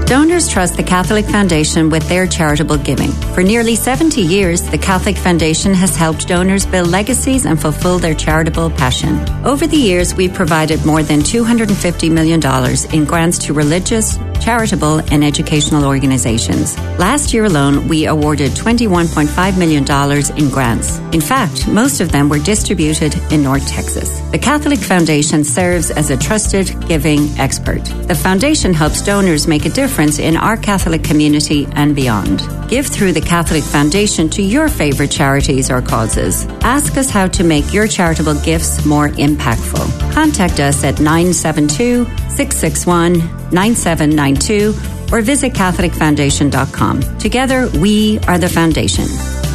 Donors trust the Catholic Foundation with their charitable giving. For nearly 70 years, the Catholic Foundation has helped donors build legacies and fulfill their charitable passion. Over the years, we've provided more than $250 million in grants to religious, charitable, and educational organizations. Last year alone, we awarded $21.5 million in grants. In fact, most of them were distributed in North Texas. The Catholic Foundation serves as a trusted giving expert. The Foundation helps donors make a difference in our Catholic community and beyond. Give through the Catholic Foundation to your favorite charities or causes. Ask us how to make your charitable gifts more impactful. Contact us at 972-661-9792 or visit CatholicFoundation.com. Together, we are the Foundation.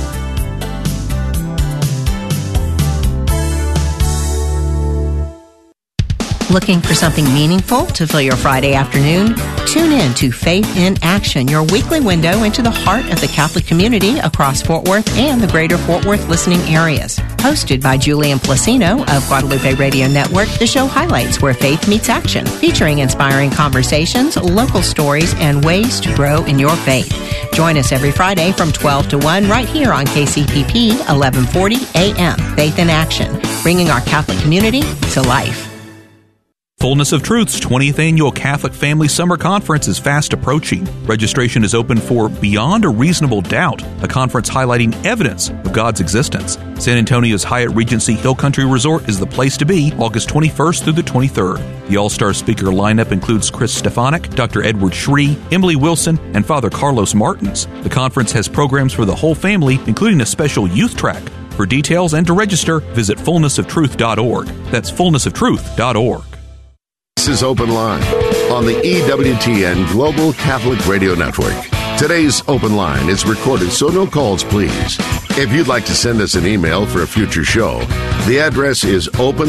Looking for something meaningful to fill your Friday afternoon? Tune in to Faith in Action, your weekly window into the heart of the Catholic community across Fort Worth and the greater Fort Worth listening areas. Hosted by Julian Placino of Guadalupe Radio Network, the show highlights where faith meets action, featuring inspiring conversations, local stories, and ways to grow in your faith. Join us every Friday from 12 to 1 right here on KCPP 1140 AM. Faith in Action, bringing our Catholic community to life. Fullness of Truth's 20th Annual Catholic Family Summer Conference is fast approaching. Registration is open for Beyond a Reasonable Doubt, a conference highlighting evidence of God's existence. San Antonio's Hyatt Regency Hill Country Resort is the place to be August 21st through the 23rd. The all-star speaker lineup includes Chris Stefanik, Dr. Edward Shree, Emily Wilson, and Father Carlos Martins. The conference has programs for the whole family, including a special youth track. For details and to register, visit fullnessoftruth.org. That's fullnessoftruth.org. This is Open Line on the EWTN Global Catholic Radio Network. Today's Open Line is recorded, so no calls, please. If you'd like to send us an email for a future show, the address is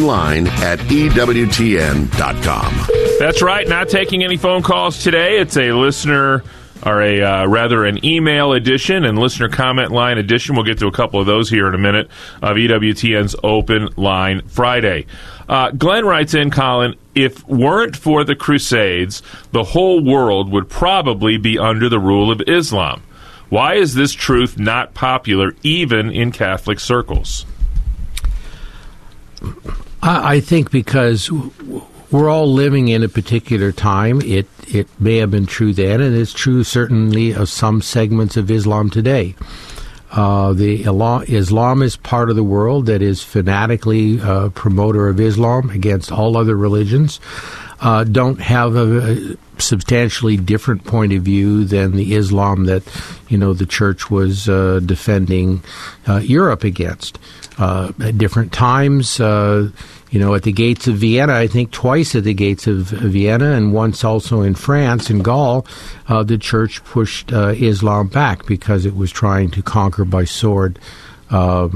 openline@EWTN.com. That's right, not taking any phone calls today. It's a listener, or an email edition and listener comment line edition. We'll get to a couple of those here in a minute of EWTN's Open Line Friday. Glenn writes in, Colin, if weren't for the Crusades, the whole world would probably be under the rule of Islam. Why is this truth not popular even in Catholic circles? I think because we're all living in a particular time. It may have been true then, and it's true certainly of some segments of Islam today. Islam is part of the world that is fanatically promoter of Islam against all other religions, don't have a substantially different point of view than the Islam that, the Church was defending Europe against. At different times, at the gates of Vienna, I think twice at the gates of Vienna and once also in France, in Gaul, the Church pushed Islam back because it was trying to conquer by sword